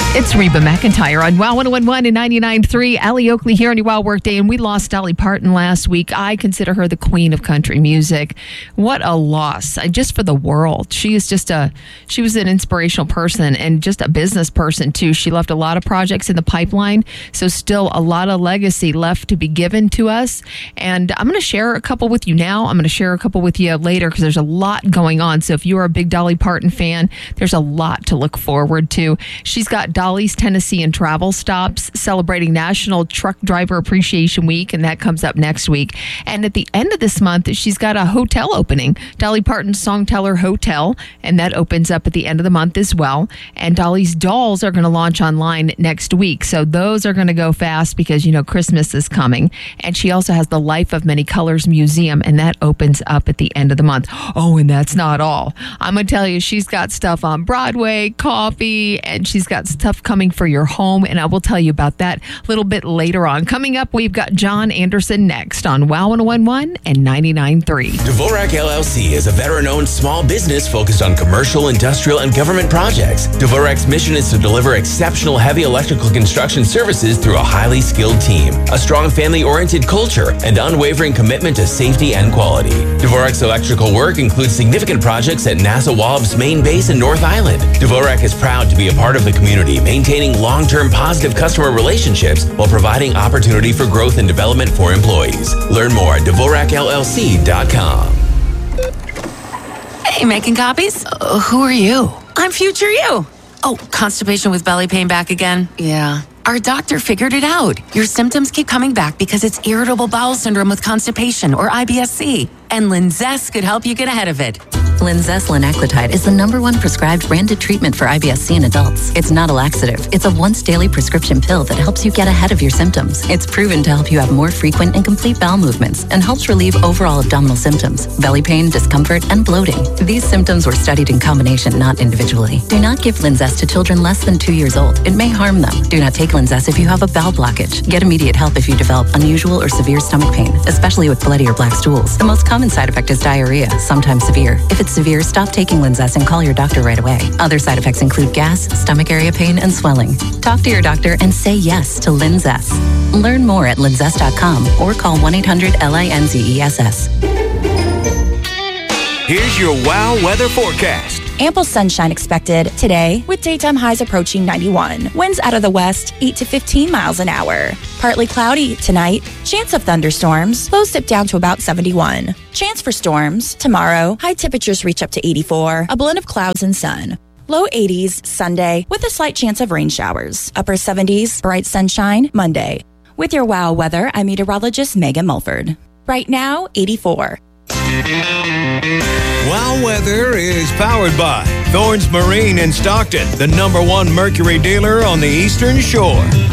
It's Reba McEntire on WOW 101 and 99.3. Allie Oakley here on your WOW Workday, and we lost Dolly Parton last week. I consider her the queen of country music. What a loss, just for the world. She was an inspirational person and just a business person too. She left a lot of projects in the pipeline, so still a lot of legacy left to be given to us. And I'm going to share a couple with you now. I'm going to share a couple with you later because there's a lot going on. So if you are a big Dolly Parton fan, there's a lot to look forward to. She's got Dolly's Tennessee and Travel Stops celebrating National Truck Driver Appreciation Week, and that comes up next week. And at the end of this month, she's got a hotel opening, Dolly Parton's Songteller Hotel, and that opens up at the end of the month as well. And Dolly's dolls are going to launch online next week, so those are going to go fast because, you know, Christmas is coming. And she also has the Life of Many Colors Museum, and that opens up at the end of the month. Oh, and that's not all. I'm going to tell you, she's got stuff on Broadway, coffee, and she's got stuff coming for your home, and I will tell you about that a little bit later on. Coming up, we've got John Anderson next on WOW 101 and 99.3. Dvorak LLC is a veteran-owned small business focused on commercial, industrial, and government projects. Dvorak's mission is to deliver exceptional heavy electrical construction services through a highly skilled team, a strong family-oriented culture, and unwavering commitment to safety and quality. Dvorak's electrical work includes significant projects at NASA Wallop's main base in North Island. Dvorak is proud to be a part of the community, maintaining long-term positive customer relationships while providing opportunity for growth and development for employees. Learn more at DvorakLLC.com. Hey, making copies? Who are you? I'm future you. Oh, constipation with belly pain back again? Yeah. Our doctor figured it out. Your symptoms keep coming back because it's irritable bowel syndrome with constipation, or IBS-C. And Linzess could help you get ahead of it. Linzess linaclotide is the #1 prescribed branded treatment for IBS-C in adults. It's not a laxative. It's a once-daily prescription pill that helps you get ahead of your symptoms. It's proven to help you have more frequent and complete bowel movements and helps relieve overall abdominal symptoms, belly pain, discomfort, and bloating. These symptoms were studied in combination, not individually. Do not give Linzess to children less than 2 years old. It may harm them. Do not take Linzess if you have a bowel blockage. Get immediate help if you develop unusual or severe stomach pain, especially with bloody or black stools. The most common side effect is diarrhea, sometimes severe. If it's severe, stop taking Linzess and call your doctor right away. Other side effects include gas, stomach area pain, and swelling. Talk to your doctor and say yes to Linzess. Learn more at linzess.com or call 1-800-LINZESS. Here's your WOW weather forecast. Ample sunshine expected today with daytime highs approaching 91. Winds out of the west 8 to 15 miles an hour. Partly cloudy tonight. Chance of thunderstorms. Lows dip down to about 71. Chance for storms tomorrow. High temperatures reach up to 84. A blend of clouds and sun. Low 80s Sunday with a slight chance of rain showers. Upper 70s bright sunshine Monday. With your WOW weather, I'm meteorologist Megan Mulford. Right now, 84. WOW weather is powered by Thorns Marine in Stockton, the #1 Mercury dealer on the Eastern Shore.